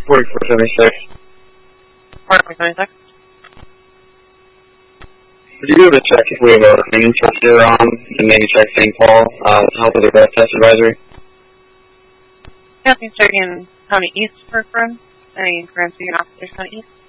4476. 4476. Would you be able to check if we have a training truck here on in maybe check St. Paul with help with the breath test advisory? Nothing starting in County East for friends. Any friends being officers County East?